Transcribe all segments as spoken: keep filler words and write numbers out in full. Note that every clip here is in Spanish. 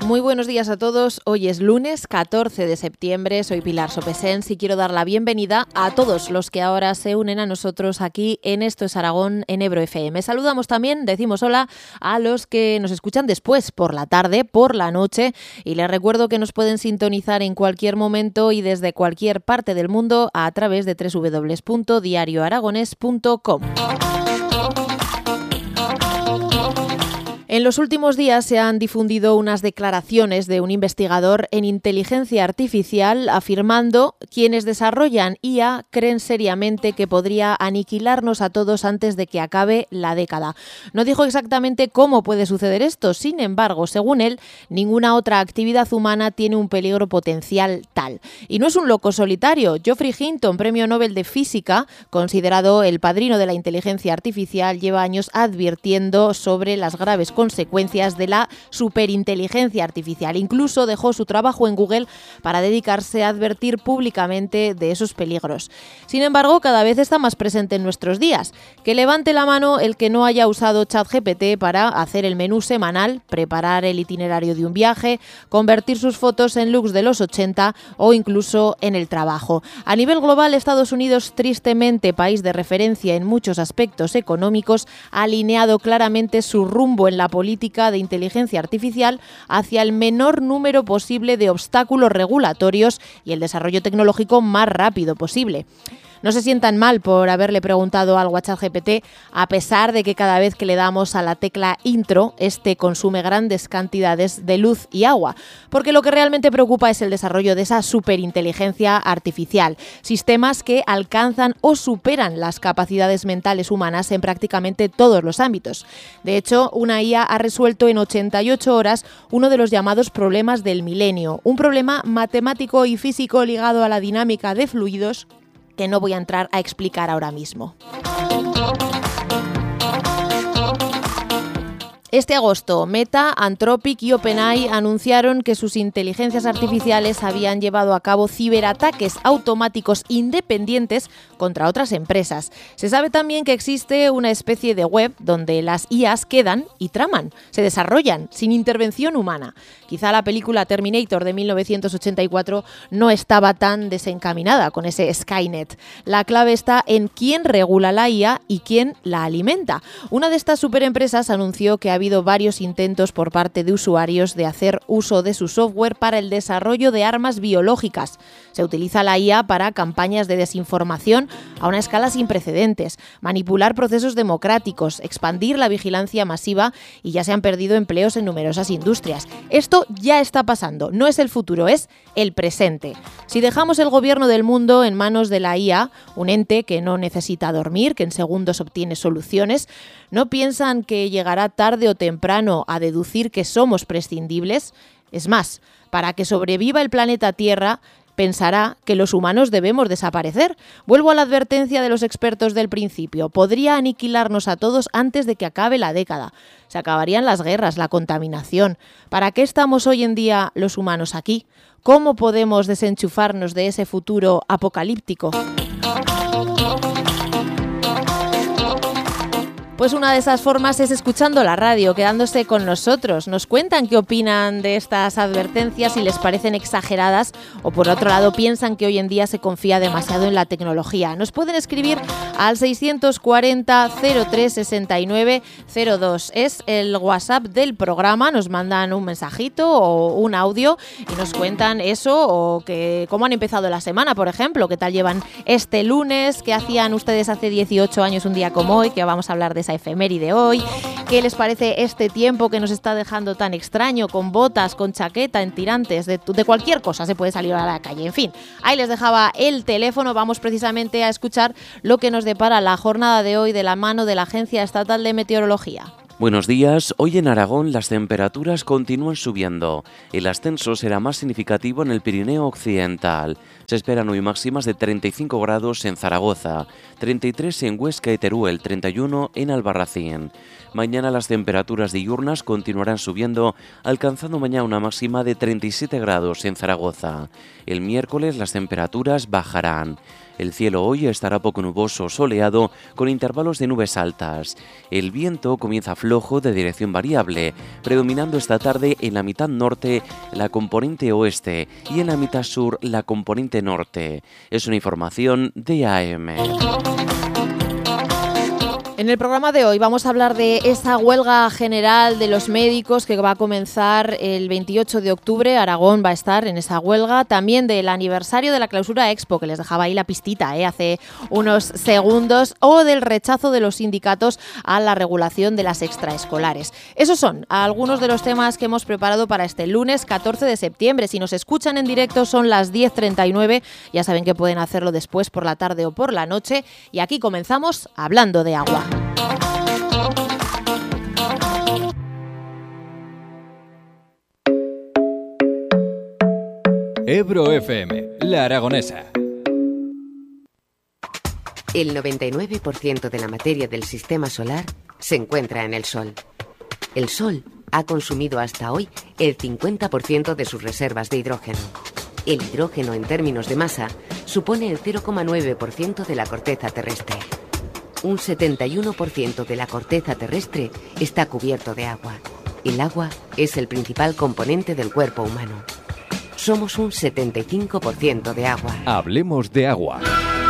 Muy buenos días a todos. Hoy es lunes catorce de septiembre. Soy Pilar Sopesens y quiero dar la bienvenida a todos los que ahora se unen a nosotros aquí en Esto es Aragón en Ebro F M. Saludamos también, decimos hola a los que nos escuchan después, por la tarde, por la noche, y les recuerdo que nos pueden sintonizar en cualquier momento y desde cualquier parte del mundo a través de doble u doble u doble u punto diario aragonés punto com. En los últimos días se han difundido unas declaraciones de un investigador en inteligencia artificial afirmando que quienes desarrollan I A creen seriamente que podría aniquilarnos a todos antes de que acabe la década. No dijo exactamente cómo puede suceder esto, sin embargo, según él, ninguna otra actividad humana tiene un peligro potencial tal. Y no es un loco solitario. Geoffrey Hinton, premio Nobel de Física, considerado el padrino de la inteligencia artificial, lleva años advirtiendo sobre las graves consecuencias de la superinteligencia artificial. Incluso dejó su trabajo en Google para dedicarse a advertir públicamente de esos peligros. Sin embargo, cada vez está más presente en nuestros días. Que levante la mano el que no haya usado ChatGPT para hacer el menú semanal, preparar el itinerario de un viaje, convertir sus fotos en looks de los ochenta o incluso en el trabajo. A nivel global, Estados Unidos, tristemente país de referencia en muchos aspectos económicos, ha alineado claramente su rumbo en la política de inteligencia artificial hacia el menor número posible de obstáculos regulatorios y el desarrollo tecnológico más rápido posible. No se sientan mal por haberle preguntado algo a ChatGPT, a pesar de que cada vez que le damos a la tecla intro, este consume grandes cantidades de luz y agua, porque lo que realmente preocupa es el desarrollo de esa superinteligencia artificial, sistemas que alcanzan o superan las capacidades mentales humanas en prácticamente todos los ámbitos. De hecho, una I A ha resuelto en ochenta y ocho horas uno de los llamados problemas del milenio, un problema matemático y físico ligado a la dinámica de fluidos que no voy a entrar a explicar ahora mismo. Este agosto, Meta, Anthropic y OpenAI anunciaron que sus inteligencias artificiales habían llevado a cabo ciberataques automáticos independientes contra otras empresas. Se sabe también que existe una especie de web donde las I As quedan y traman, se desarrollan sin intervención humana. Quizá la película Terminator de mil novecientos ochenta y cuatro no estaba tan desencaminada con ese Skynet. La clave está en quién regula la I A y quién la alimenta. Una de estas superempresas anunció que ha habido varios intentos por parte de usuarios de hacer uso de su software para el desarrollo de armas biológicas. Se utiliza la I A para campañas de desinformación a una escala sin precedentes, manipular procesos democráticos, expandir la vigilancia masiva y ya se han perdido empleos en numerosas industrias. Esto ya está pasando, no es el futuro, es el presente. Si dejamos el gobierno del mundo en manos de la I A, un ente que no necesita dormir, que en segundos obtiene soluciones, ¿no piensan que llegará tarde o temprano a deducir que somos prescindibles? Es más, para que sobreviva el planeta Tierra, pensará que los humanos debemos desaparecer. Vuelvo a la advertencia de los expertos del principio. Podría aniquilarnos a todos antes de que acabe la década. Se acabarían las guerras, la contaminación. ¿Para qué estamos hoy en día los humanos aquí? ¿Cómo podemos desenchufarnos de ese futuro apocalíptico? Pues una de esas formas es escuchando la radio, quedándose con nosotros. Nos cuentan qué opinan de estas advertencias, si les parecen exageradas o por otro lado piensan que hoy en día se confía demasiado en la tecnología. Nos pueden escribir al seiscientos cuarenta, cero tres sesenta y nueve cero dos. Es el WhatsApp del programa, nos mandan un mensajito o un audio y nos cuentan eso o que cómo han empezado la semana, por ejemplo, qué tal llevan este lunes, qué hacían ustedes hace dieciocho años un día como hoy, que vamos a hablar de esa efeméride hoy, qué les parece este tiempo que nos está dejando tan extraño, con botas, con chaqueta, en tirantes, de, de cualquier cosa se puede salir a la calle. En fin, ahí les dejaba el teléfono, vamos precisamente a escuchar lo que nos depara la jornada de hoy de la mano de la Agencia Estatal de Meteorología. Buenos días. Hoy en Aragón las temperaturas continúan subiendo. El ascenso será más significativo en el Pirineo Occidental. Se esperan hoy máximas de treinta y cinco grados en Zaragoza, treinta y tres en Huesca y Teruel, treinta y uno en Albarracín. Mañana las temperaturas diurnas continuarán subiendo, alcanzando mañana una máxima de treinta y siete grados en Zaragoza. El miércoles las temperaturas bajarán. El cielo hoy estará poco nuboso o soleado, con intervalos de nubes altas. El viento comienza flojo de dirección variable, predominando esta tarde en la mitad norte la componente oeste y en la mitad sur la componente norte. Es una información de A M. En el programa de hoy vamos a hablar de esa huelga general de los médicos que va a comenzar el veintiocho de octubre. Aragón va a estar en esa huelga. También del aniversario de la Clausura Expo, que les dejaba ahí la pistita ¿eh? hace unos segundos, o del rechazo de los sindicatos a la regulación de las extraescolares. Esos son algunos de los temas que hemos preparado para este lunes catorce de septiembre. Si nos escuchan en directo son las diez treinta y nueve. Ya saben que pueden hacerlo después por la tarde o por la noche. Y aquí comenzamos hablando de agua. Ebro F M, La Aragonesa. El noventa y nueve por ciento de la materia del sistema solar se encuentra en el Sol. El Sol ha consumido hasta hoy el cincuenta por ciento de sus reservas de hidrógeno. El hidrógeno, en términos de masa, supone el cero coma nueve por ciento de la corteza terrestre. Un setenta y uno por ciento de la corteza terrestre está cubierto de agua. El agua es el principal componente del cuerpo humano. Somos un setenta y cinco por ciento de agua. Hablemos de agua.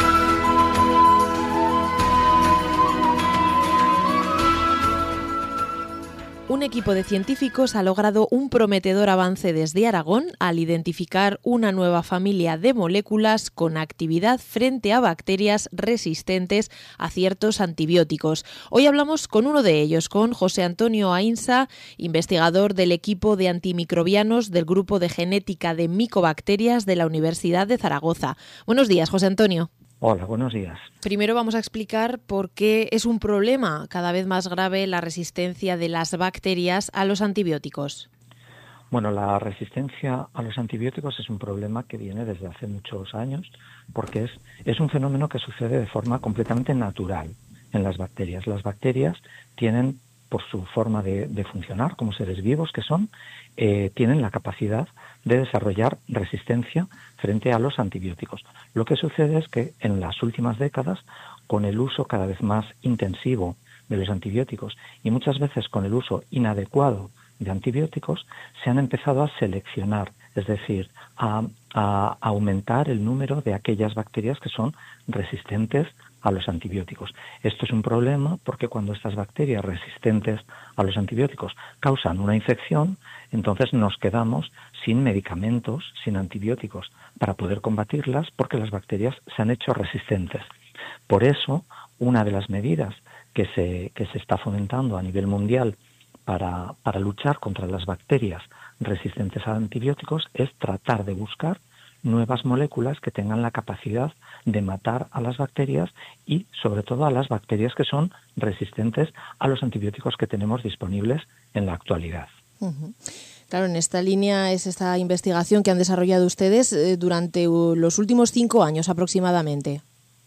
Un equipo de científicos ha logrado un prometedor avance desde Aragón al identificar una nueva familia de moléculas con actividad frente a bacterias resistentes a ciertos antibióticos. Hoy hablamos con uno de ellos, con José Antonio Ainsa, investigador del equipo de antimicrobianos del Grupo de Genética de Micobacterias de la Universidad de Zaragoza. Buenos días, José Antonio. Hola, buenos días. Primero vamos a explicar por qué es un problema cada vez más grave la resistencia de las bacterias a los antibióticos. Bueno, la resistencia a los antibióticos es un problema que viene desde hace muchos años porque es, es un fenómeno que sucede de forma completamente natural en las bacterias. Las bacterias tienen, por su forma de, de funcionar como seres vivos que son, eh, tienen la capacidad de desarrollar resistencia frente a los antibióticos. Lo que sucede es que en las últimas décadas, con el uso cada vez más intensivo de los antibióticos y muchas veces con el uso inadecuado de antibióticos, se han empezado a seleccionar, es decir, a, a aumentar el número de aquellas bacterias que son resistentes a los antibióticos. Esto es un problema porque cuando estas bacterias resistentes a los antibióticos causan una infección, entonces nos quedamos sin medicamentos, sin antibióticos para poder combatirlas porque las bacterias se han hecho resistentes. Por eso, una de las medidas que se, que se está fomentando a nivel mundial para, para luchar contra las bacterias resistentes a antibióticos es tratar de buscar nuevas moléculas que tengan la capacidad de matar a las bacterias y sobre todo a las bacterias que son resistentes a los antibióticos que tenemos disponibles en la actualidad. Uh-huh. Claro, en esta línea es esta investigación que han desarrollado ustedes eh, durante uh, los últimos cinco años aproximadamente.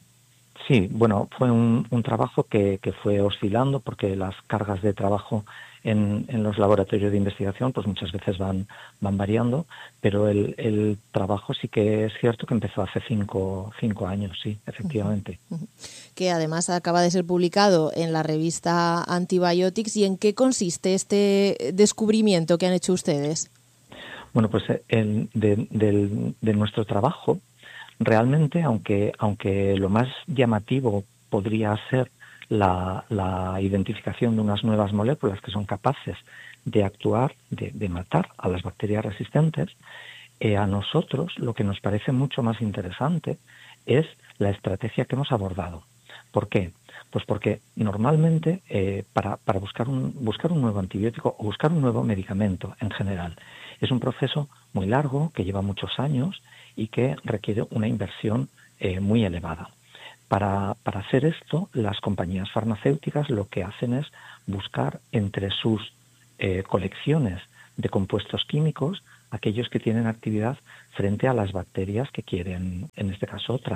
Sí, bueno, fue un, un trabajo que, que fue oscilando porque las cargas de trabajo en, en los laboratorios de investigación pues muchas veces van, van variando, pero el, el trabajo sí que es cierto que empezó hace cinco, cinco años, sí, efectivamente. Uh-huh. Uh-huh. Que además acaba de ser publicado en la revista Antibiotics. ¿Y en qué consiste este descubrimiento que han hecho ustedes? Bueno, pues el, de, de, de nuestro trabajo, realmente, aunque, aunque lo más llamativo podría ser la, la identificación de unas nuevas moléculas que son capaces de actuar, de, de matar a las bacterias resistentes, eh, a nosotros lo que nos parece mucho más interesante es la estrategia que hemos abordado. ¿Por qué? Pues porque normalmente eh, para, para buscar un, buscar un nuevo antibiótico o buscar un nuevo medicamento en general es un proceso muy largo, que lleva muchos años y que requiere una inversión eh, muy elevada. Para, para hacer esto, las compañías farmacéuticas lo que hacen es buscar entre sus eh, colecciones de compuestos químicos aquellos que tienen actividad frente a las bacterias que quieren, en este caso, tratar.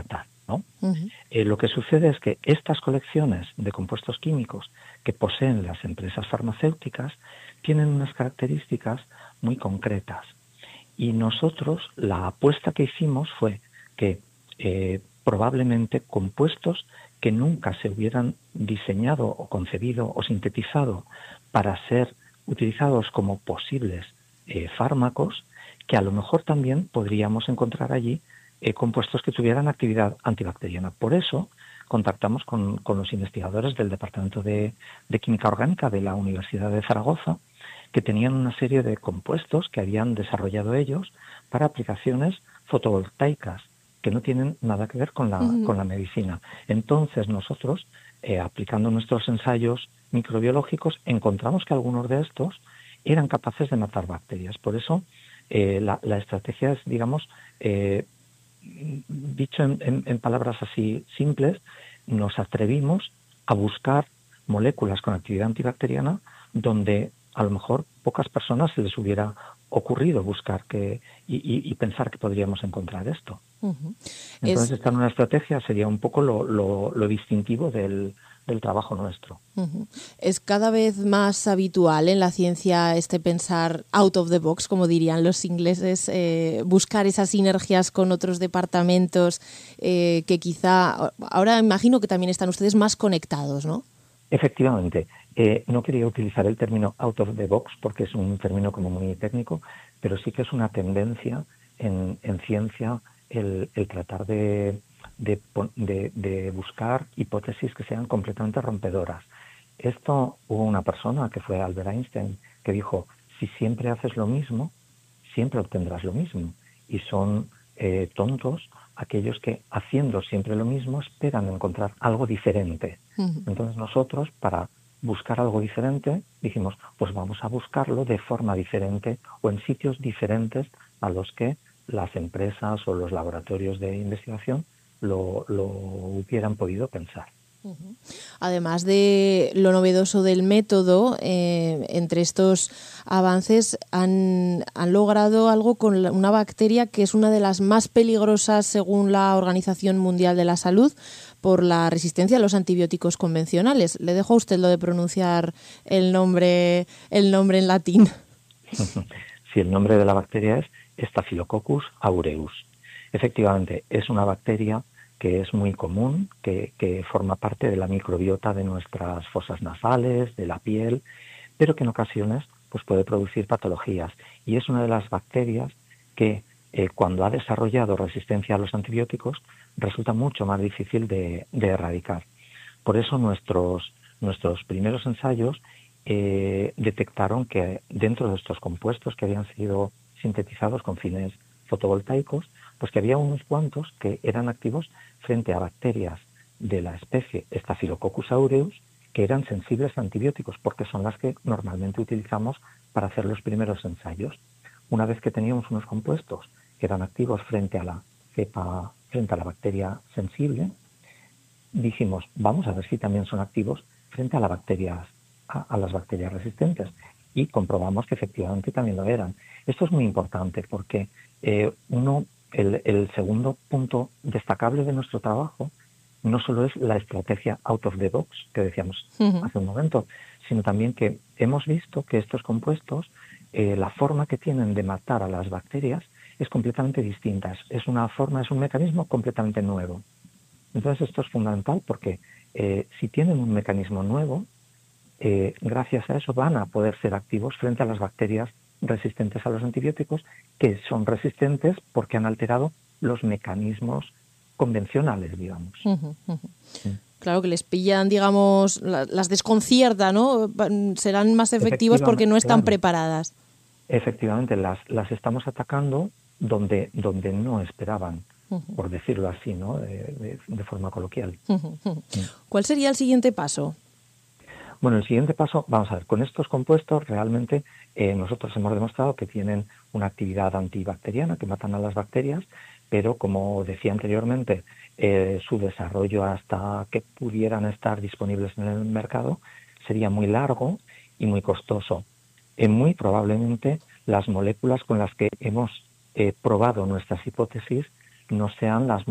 ¿no? Uh-huh. Eh, lo que sucede es que estas colecciones de compuestos químicos que poseen las empresas farmacéuticas tienen unas características muy concretas. Y nosotros, la apuesta que hicimos fue que eh, probablemente compuestos que nunca se hubieran diseñado o concebido o sintetizado para ser utilizados como posibles eh, fármacos, que a lo mejor también podríamos encontrar allí eh, compuestos que tuvieran actividad antibacteriana. Por eso contactamos con, con los investigadores del Departamento de, de Química Orgánica de la Universidad de Zaragoza, que tenían una serie de compuestos que habían desarrollado ellos para aplicaciones fotovoltaicas, que no tienen nada que ver con la, uh-huh. con la medicina. Entonces nosotros, eh, aplicando nuestros ensayos microbiológicos, encontramos que algunos de estos eran capaces de matar bacterias. Por eso eh, la, la estrategia es, digamos, eh, dicho en, en, en palabras así simples, nos atrevimos a buscar moléculas con actividad antibacteriana donde a lo mejor pocas personas se les hubiera ocurrido buscar que y, y, y pensar que podríamos encontrar esto. Uh-huh. Entonces, es... esta nueva estrategia sería un poco lo, lo, lo distintivo del, del trabajo nuestro. Uh-huh. Es cada vez más habitual en la ciencia este pensar out of the box, como dirían los ingleses, eh, buscar esas sinergias con otros departamentos eh, que quizá... Ahora imagino que también están ustedes más conectados, ¿no? Efectivamente. Eh, no quería utilizar el término out of the box porque es un término como muy técnico, pero sí que es una tendencia en, en ciencia el, el tratar de, de, de, de buscar hipótesis que sean completamente rompedoras. Esto hubo una persona, que fue Albert Einstein, que dijo, si siempre haces lo mismo, siempre obtendrás lo mismo. Y son eh, tontos aquellos que, haciendo siempre lo mismo, esperan encontrar algo diferente. Uh-huh. Entonces nosotros, para buscar algo diferente, dijimos, pues vamos a buscarlo de forma diferente o en sitios diferentes a los que las empresas o los laboratorios de investigación lo, lo hubieran podido pensar. Uh-huh. Además de lo novedoso del método, eh, entre estos avances han, han logrado algo con la, una bacteria que es una de las más peligrosas según la Organización Mundial de la Salud por la resistencia a los antibióticos convencionales. Le dejo a usted lo de pronunciar el nombre, el nombre en latín. Sí, el nombre de la bacteria es Staphylococcus aureus. Efectivamente, es una bacteria que es muy común, que, que forma parte de la microbiota de nuestras fosas nasales, de la piel, pero que en ocasiones pues, puede producir patologías. Y es una de las bacterias que eh, cuando ha desarrollado resistencia a los antibióticos resulta mucho más difícil de, de erradicar. Por eso nuestros, nuestros primeros ensayos eh, detectaron que dentro de estos compuestos que habían sido sintetizados con fines fotovoltaicos, pues que había unos cuantos que eran activos frente a bacterias de la especie Staphylococcus aureus que eran sensibles a antibióticos, porque son las que normalmente utilizamos para hacer los primeros ensayos. Una vez que teníamos unos compuestos que eran activos frente a la cepa, frente a la bacteria sensible, dijimos, vamos a ver si también son activos frente a, la bacterias, a, a las bacterias resistentes. Y comprobamos que efectivamente también lo eran. Esto es muy importante porque eh, uno, el, el segundo punto destacable de nuestro trabajo no solo es la estrategia out of the box que decíamos uh-huh. hace un momento, sino también que hemos visto que estos compuestos, eh, la forma que tienen de matar a las bacterias es completamente distinta. Es una forma, es un mecanismo completamente nuevo. Entonces esto es fundamental porque eh, si tienen un mecanismo nuevo, Eh, gracias a eso van a poder ser activos frente a las bacterias resistentes a los antibióticos, que son resistentes porque han alterado los mecanismos convencionales, digamos. Uh-huh, uh-huh. Sí. Claro que les pillan, digamos, la, las desconcierta, ¿no? Serán más efectivos porque no están claro. preparadas. Efectivamente, las, las estamos atacando donde, donde no esperaban, uh-huh. por decirlo así, ¿no? De, de, de forma coloquial. Uh-huh, uh-huh. Sí. ¿Cuál sería el siguiente paso? Bueno, el siguiente paso, vamos a ver, con estos compuestos realmente eh, nosotros hemos demostrado que tienen una actividad antibacteriana, que matan a las bacterias, pero como decía anteriormente, eh, su desarrollo hasta que pudieran estar disponibles en el mercado sería muy largo y muy costoso. Eh, muy probablemente las moléculas con las que hemos eh, probado nuestras hipótesis no sean las